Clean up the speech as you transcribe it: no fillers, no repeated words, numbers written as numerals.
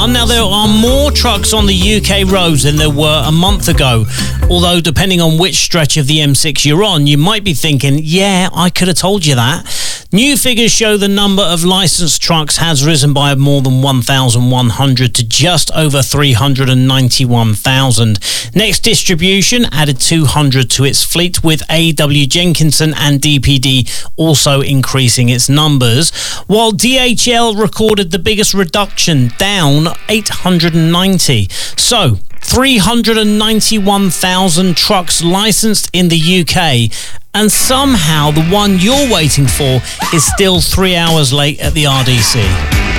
Now, there are more trucks on the UK roads than there were a month ago. Although, depending on which stretch of the M6 you're on, you might be thinking, yeah, I could have told you that. New figures show the number of licensed trucks has risen by more than 1,100 to just over 391,000. Next Distribution added 200 to its fleet, with A.W. Jenkinson and DPD also increasing its numbers, while DHL recorded the biggest reduction, down 890. So, 391,000 trucks licensed in the UK, and somehow the one you're waiting for is still 3 hours late at the RDC.